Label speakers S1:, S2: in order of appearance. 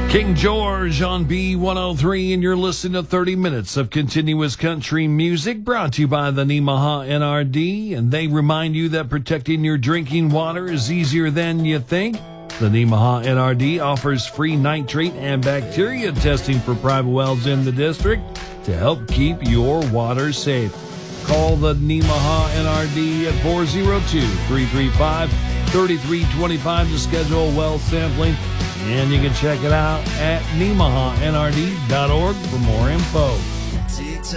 S1: King George on B103, and you're listening to 30 minutes of continuous country music brought to you by the Nemaha NRD. And they remind you that protecting your drinking water is easier than you think. The Nemaha NRD offers free nitrate and bacteria testing for private wells in the district to help keep your water safe. Call the Nemaha NRD at 402-335-3325 to schedule well sampling. And you can check it out at NemahaNRD.org for more info.